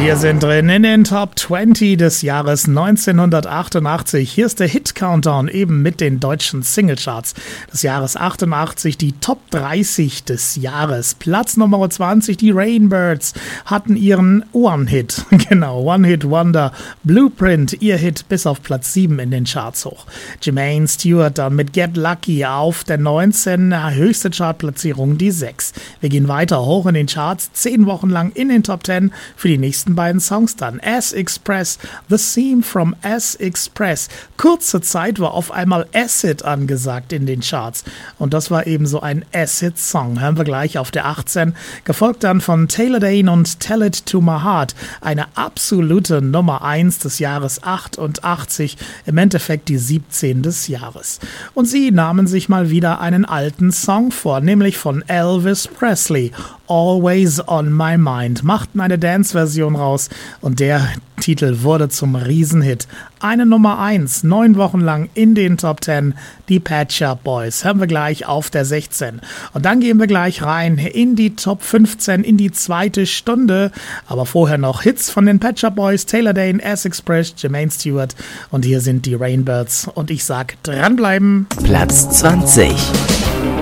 Wir sind drin in den Top 20 des Jahres 1988. Hier ist der Hit-Countdown eben mit den deutschen Singlecharts des Jahres 88. Die Top 30 des Jahres. Platz Nummer 20, die Rainbirds hatten ihren One-Hit. Genau, One-Hit-Wonder. Blueprint, ihr Hit bis auf Platz 7 in den Charts hoch. Jermaine Stewart dann mit Get Lucky auf der 19. Höchste Chartplatzierung, die 6. Wir gehen weiter hoch in den Charts. 10 Wochen lang in den Top 10 für die nächsten beiden Songs dann. S-Express, The Theme from S-Express. Kurze Zeit war auf einmal Acid angesagt in den Charts. Und das war eben so ein Acid-Song. Hören wir gleich auf der 18. Gefolgt dann von Taylor Dayne und Tell It to My Heart. Eine absolute Nummer 1 des Jahres 88. Im Endeffekt die 17 des Jahres. Und sie nahmen sich mal wieder einen alten Song vor, nämlich von Elvis Presley. Always on My Mind. Machten eine Dance-Version raus und der Titel wurde zum Riesenhit. Eine Nummer 1, 9 Wochen lang in den Top 10, die Pet Shop Boys. Hören wir gleich auf der 16. Und dann gehen wir gleich rein in die Top 15, in die zweite Stunde. Aber vorher noch Hits von den Pet Shop Boys, Taylor Dayne, S-Express, Jermaine Stewart. Und hier sind die Rainbirds. Und ich sag, dranbleiben. Platz 20.